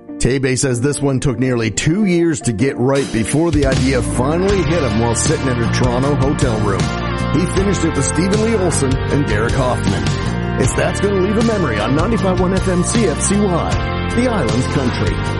Tebe says this one took nearly 2 years to get right before the idea finally hit him while sitting in a Toronto hotel room. He finished it with Stephen Lee Olsen and Derek Hoffman. It's That's Gonna Leave a Memory on 95.1 FM CFCY, the Island's Country.